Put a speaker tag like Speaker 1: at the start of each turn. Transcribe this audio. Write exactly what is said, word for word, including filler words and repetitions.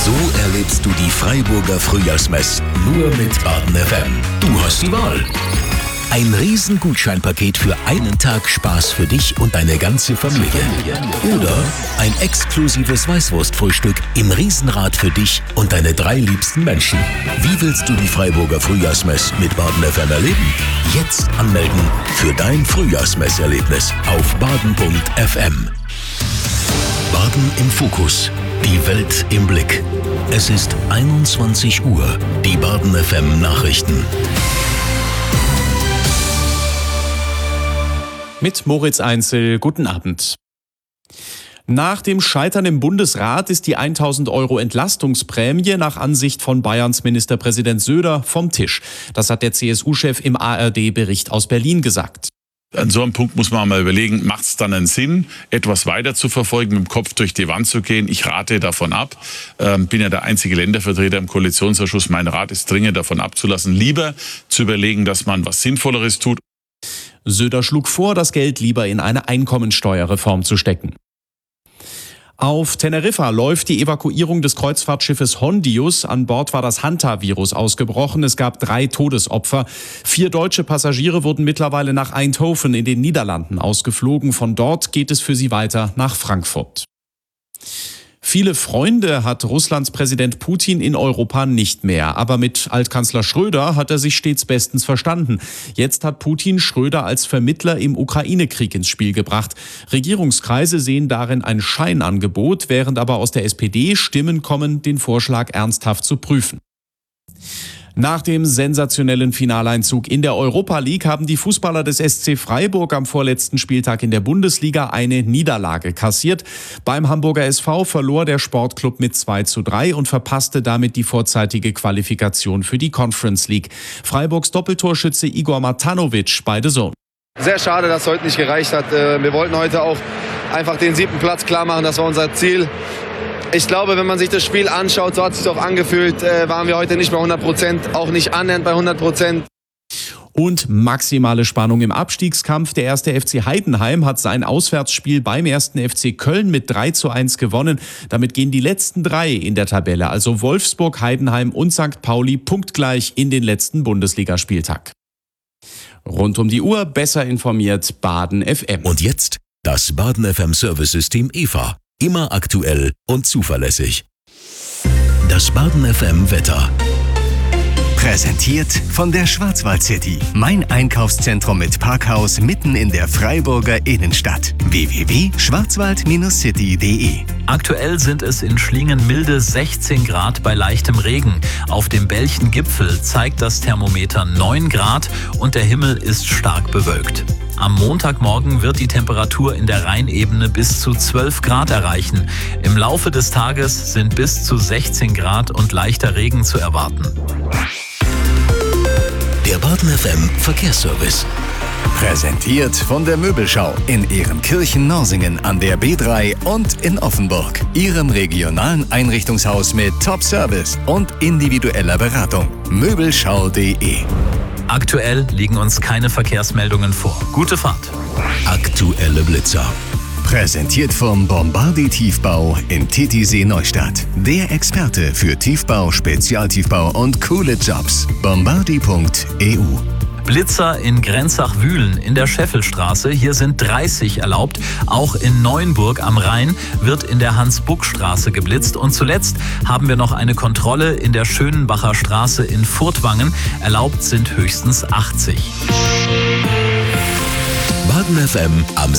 Speaker 1: So erlebst du die Freiburger Frühjahrsmess nur mit Baden F M. Du hast die Wahl. Ein Riesengutscheinpaket für einen Tag Spaß für dich und deine ganze Familie. Oder ein exklusives Weißwurstfrühstück im Riesenrad für dich und deine drei liebsten Menschen. Wie willst du die Freiburger Frühjahrsmess mit Baden F M erleben? Jetzt anmelden für dein Frühjahrsmesserlebnis auf baden punkt f m. Baden im Fokus. Die Welt im Blick. Es ist einundzwanzig Uhr. Die Baden F M Nachrichten.
Speaker 2: Mit Moritz Einzel, guten Abend. Nach dem Scheitern im Bundesrat ist die tausend Euro Entlastungsprämie nach Ansicht von Bayerns Ministerpräsident Söder vom Tisch. Das hat der C S U-Chef im A R D-Bericht aus Berlin gesagt.
Speaker 3: An so einem Punkt muss man mal überlegen, macht es dann einen Sinn, etwas weiter zu verfolgen, mit dem Kopf durch die Wand zu gehen? Ich rate davon ab. Ähm, bin ja der einzige Ländervertreter im Koalitionsausschuss. Mein Rat ist dringend davon abzulassen, lieber zu überlegen, dass man was Sinnvolleres tut.
Speaker 2: Söder schlug vor, das Geld lieber in eine Einkommensteuerreform zu stecken. Auf Teneriffa läuft die Evakuierung des Kreuzfahrtschiffes Hondius. An Bord war das Hanta-Virus ausgebrochen. Es gab drei Todesopfer. Vier deutsche Passagiere wurden mittlerweile nach Eindhoven in den Niederlanden ausgeflogen. Von dort geht es für sie weiter nach Frankfurt. Viele Freunde hat Russlands Präsident Putin in Europa nicht mehr. Aber mit Altkanzler Schröder hat er sich stets bestens verstanden. Jetzt hat Putin Schröder als Vermittler im Ukraine-Krieg ins Spiel gebracht. Regierungskreise sehen darin ein Scheinangebot, während aber aus der S P D Stimmen kommen, den Vorschlag ernsthaft zu prüfen. Nach dem sensationellen Finaleinzug in der Europa League haben die Fußballer des S C Freiburg am vorletzten Spieltag in der Bundesliga eine Niederlage kassiert. Beim Hamburger S V verlor der Sportclub mit zwei zu drei und verpasste damit die vorzeitige Qualifikation für die Conference League. Freiburgs Doppeltorschütze Igor Matanovic bei The Zone.
Speaker 4: Sehr schade, dass es heute nicht gereicht hat. Wir wollten heute auch einfach den siebten Platz klar machen, das war unser Ziel. Ich glaube, wenn man sich das Spiel anschaut, so hat es sich auch angefühlt, äh, waren wir heute nicht bei hundert Prozent, auch nicht annähernd bei hundert Prozent.
Speaker 2: Und maximale Spannung im Abstiegskampf. Der erste F C Heidenheim hat sein Auswärtsspiel beim ersten F C Köln mit drei zu eins gewonnen. Damit gehen die letzten drei in der Tabelle, also Wolfsburg, Heidenheim und Sankt Pauli, punktgleich in den letzten Bundesligaspieltag. Rund um die Uhr besser informiert Baden F M.
Speaker 1: Und jetzt das Baden F M Service-System E V A. Immer aktuell und zuverlässig. Das Baden F M Wetter.
Speaker 5: Präsentiert von der Schwarzwald City. Mein Einkaufszentrum mit Parkhaus mitten in der Freiburger Innenstadt. w w w punkt schwarzwald city punkt d e.
Speaker 6: Aktuell sind es in Schlingen milde sechzehn Grad bei leichtem Regen. Auf dem Belchen-Gipfel zeigt das Thermometer neun Grad und der Himmel ist stark bewölkt. Am Montagmorgen wird die Temperatur in der Rheinebene bis zu zwölf Grad erreichen. Im Laufe des Tages sind bis zu sechzehn Grad und leichter Regen zu erwarten.
Speaker 1: Der Baden F M Verkehrsservice.
Speaker 5: Präsentiert von der Möbelschau in Ehrenkirchen-Norsingen an der B drei und in Offenburg. Ihrem regionalen Einrichtungshaus mit Top-Service und individueller Beratung. Möbelschau punkt d e.
Speaker 6: Aktuell liegen uns keine Verkehrsmeldungen vor. Gute Fahrt.
Speaker 1: Aktuelle Blitzer.
Speaker 5: Präsentiert vom Bombardi Tiefbau in Titisee Neustadt. Der Experte für Tiefbau, Spezialtiefbau und coole Jobs. bombardi punkt e u.
Speaker 6: Blitzer in Grenzach-Wühlen in der Scheffelstraße. Hier sind dreißig erlaubt. Auch in Neuenburg am Rhein wird in der Hans-Buck-Straße geblitzt. Und zuletzt haben wir noch eine Kontrolle in der Schönenbacher Straße in Furtwangen. Erlaubt sind höchstens achtzig.
Speaker 1: Baden F M am